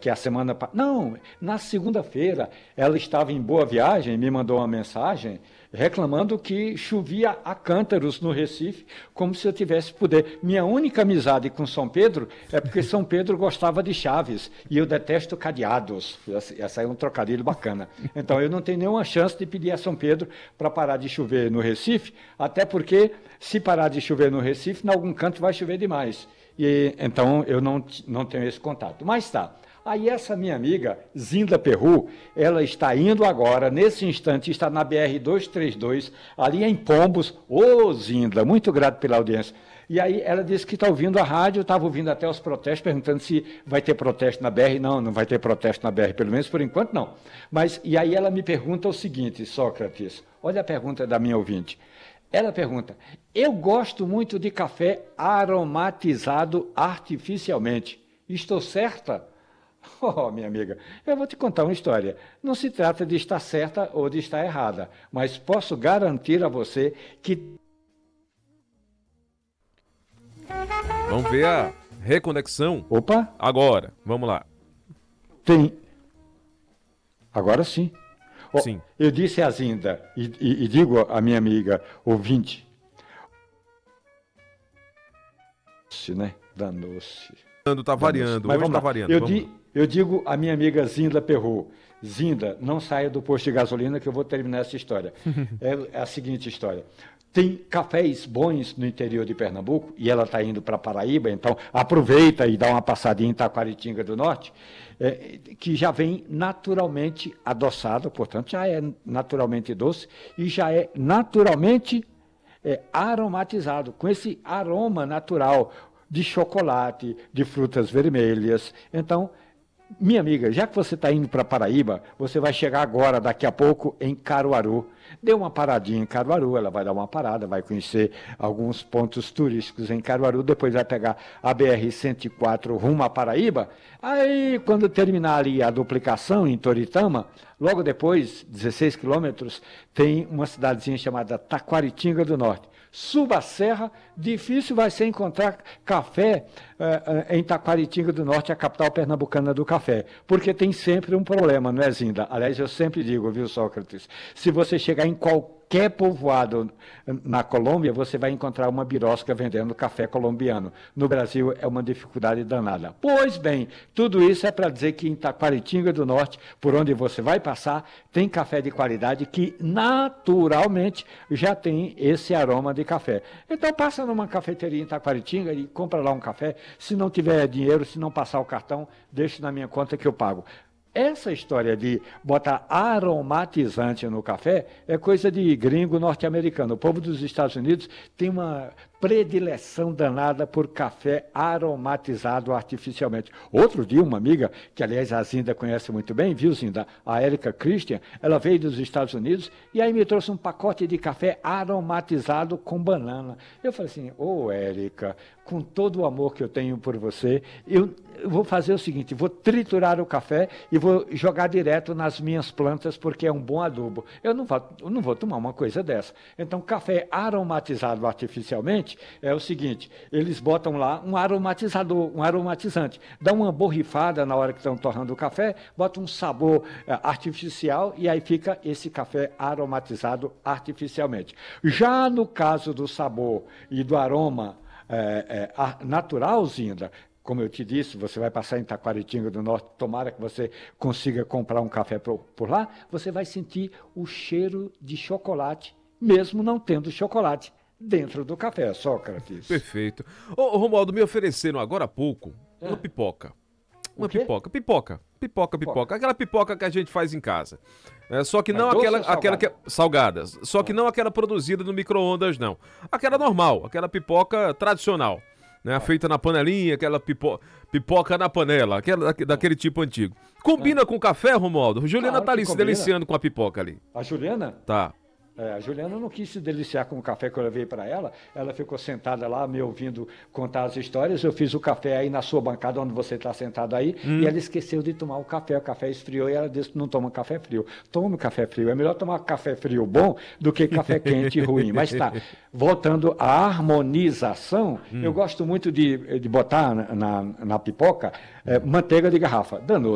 porque a semana... Não, na segunda-feira ela estava em Boa Viagem, me mandou uma mensagem reclamando que chovia a cântaros no Recife, como se eu tivesse poder. Minha única amizade com São Pedro é porque São Pedro gostava de chaves e eu detesto cadeados. Essa é um trocadilho bacana. Então eu não tenho nenhuma chance de pedir a São Pedro para parar de chover no Recife, até porque se parar de chover no Recife, em algum canto vai chover demais. E então eu não tenho esse contato. Mas tá. Aí essa minha amiga, Zinda Perru, ela está indo agora, nesse instante, está na BR-232, ali em Pombos. Ô, Zinda, muito grato pela audiência. E aí ela disse que está ouvindo a rádio, estava ouvindo até os protestos, perguntando se vai ter protesto na BR. Não, não vai ter protesto na BR, pelo menos por enquanto não. Mas, e aí ela me pergunta o seguinte, Sócrates, olha a pergunta da minha ouvinte. Ela pergunta, eu gosto muito de café aromatizado artificialmente. Estou certa? Oh, minha amiga, eu vou te contar uma história. Não se trata de estar certa ou de estar errada, mas posso garantir a você que... Vamos ver a reconexão. Opa! Agora, vamos lá. Tem. Agora sim. Oh, Sim. Eu disse a Zinda e digo à minha amiga ouvinte. Né? Danou-se. Tá variando, mas hoje tá variando. Eu digo à minha amiga Zinda Perru, Zinda, não saia do posto de gasolina que eu vou terminar essa história. É a seguinte história. Tem cafés bons no interior de Pernambuco, e ela está indo para Paraíba, então aproveita e dá uma passadinha em Taquaritinga do Norte, que já vem naturalmente adoçado, portanto já é naturalmente doce e já é naturalmente aromatizado, com esse aroma natural de chocolate, de frutas vermelhas. Então, minha amiga, já que você está indo para Paraíba, você vai chegar agora, daqui a pouco, em Caruaru. Dê uma paradinha em Caruaru, ela vai dar uma parada, vai conhecer alguns pontos turísticos em Caruaru, depois vai pegar a BR-104 rumo a Paraíba. Aí, quando terminar ali a duplicação em Toritama, logo depois, 16 quilômetros, tem uma cidadezinha chamada Taquaritinga do Norte. Suba a serra, difícil vai ser encontrar café em Taquaritinga do Norte, a capital pernambucana do café, porque tem sempre um problema, não é, Zinda? Aliás, eu sempre digo, viu, Sócrates, se você chegar em qualquer povoado na Colômbia, você vai encontrar uma birosca vendendo café colombiano. No Brasil é uma dificuldade danada. Pois bem, tudo isso é para dizer que em Taquaritinga do Norte, por onde você vai passar, tem café de qualidade que naturalmente já tem esse aroma de café. Então passa numa cafeteria em Taquaritinga e compra lá um café. Se não tiver dinheiro, se não passar o cartão, deixe na minha conta que eu pago. Essa história de botar aromatizante no café é coisa de gringo norte-americano. O povo dos Estados Unidos tem uma predileção danada por café aromatizado artificialmente. Outro dia, uma amiga, que aliás a Zinda conhece muito bem, viu, Zinda? A Érica Christian, ela veio dos Estados Unidos e aí me trouxe um pacote de café aromatizado com banana. Eu falei assim, Érica, com todo o amor que eu tenho por você, eu vou fazer o seguinte, vou triturar o café e vou jogar direto nas minhas plantas, porque é um bom adubo. Eu não vou tomar uma coisa dessa. Então, café aromatizado artificialmente é o seguinte, eles botam lá um aromatizador, um aromatizante, dá uma borrifada na hora que estão torrando o café, bota um sabor artificial e aí fica esse café aromatizado artificialmente. Já no caso do sabor e do aroma natural, Zinda, como eu te disse, você vai passar em Taquaritinga do Norte, tomara que você consiga comprar um café por lá, você vai sentir o cheiro de chocolate, mesmo não tendo chocolate dentro do café, Sócrates. Perfeito. Ô, Romualdo, me ofereceram agora há pouco uma pipoca. Uma pipoca. Aquela pipoca que a gente faz em casa. Só que não aquela que é salgadas. Só que não aquela produzida no micro-ondas, não. Aquela normal, aquela pipoca tradicional. Né, feita na panelinha, aquela pipoca na panela, aquela daquele tipo antigo. Combina com café, Romualdo? Juliana tá ali se deliciando com a pipoca ali. A Juliana? Tá. A Juliana não quis se deliciar com o café que eu levei para ela ficou sentada lá me ouvindo contar as histórias, eu fiz o café aí na sua bancada onde você está sentado aí, e ela esqueceu de tomar o café esfriou e ela disse que não toma café frio. Tome café frio, é melhor tomar café frio bom do que café quente ruim. Mas tá, voltando à harmonização, eu gosto muito de botar na pipoca manteiga de garrafa, danoso.